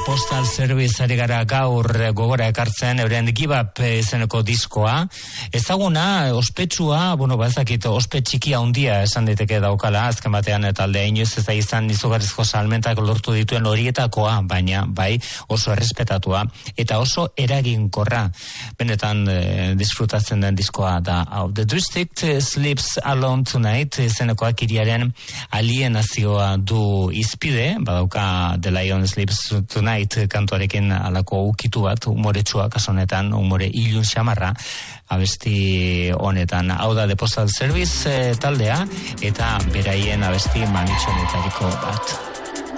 Postal Service ari gara gaur gogora ekartzen, euren Give Up izeneko diskoa. Ezaguna, ospetsua, bazakit, ospe txikia handia esan daiteke daukala, azken batean taldea inoiz ez da izan izugarrizko salmentak lortu dituen horietakoa, baina bai oso errespetatua eta oso eraginkorra. Benetan disfrutatzen den diskoa da hau. The District Sleeps Alone Tonight izenekoak hiriaren alienazioa du izpide, badauka The Lion Sleeps Tonight kantuarekin alako ukitu bat, umoretsua kasonetan, umore ilun xamarra, abesti honetan. Hau da The Postal Service taldea, eta beraien abesti mamitxonetariko bat.